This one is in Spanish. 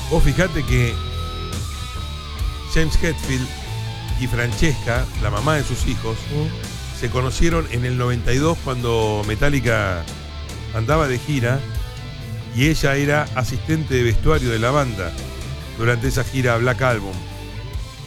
Vos fijate que James Hetfield y Francesca, la mamá de sus hijos, se conocieron en el 92 cuando Metallica andaba de gira y ella era asistente de vestuario de la banda durante esa gira Black Album.